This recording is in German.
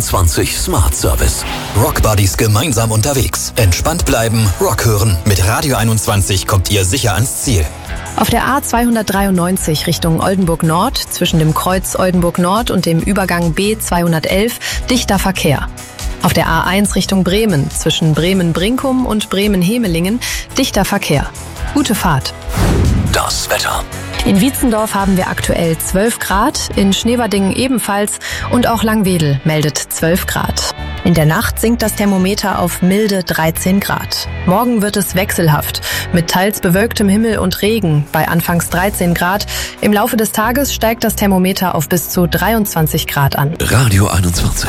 21 Smart Service. Rockbuddies gemeinsam unterwegs. Entspannt bleiben, Rock hören. Mit Radio 21 kommt ihr sicher ans Ziel. Auf der A293 Richtung Oldenburg Nord, zwischen dem Kreuz Oldenburg Nord und dem Übergang B211, dichter Verkehr. Auf der A1 Richtung Bremen, zwischen Bremen-Brinkum und Bremen-Hemelingen, dichter Verkehr. Gute Fahrt. Das Wetter. In Wietzendorf haben wir aktuell 12 Grad, in Schneverdingen ebenfalls und auch Langwedel meldet 12 Grad. In der Nacht sinkt das Thermometer auf milde 13 Grad. Morgen wird es wechselhaft, mit teils bewölktem Himmel und Regen bei anfangs 13 Grad. Im Laufe des Tages steigt das Thermometer auf bis zu 23 Grad an. Radio 21.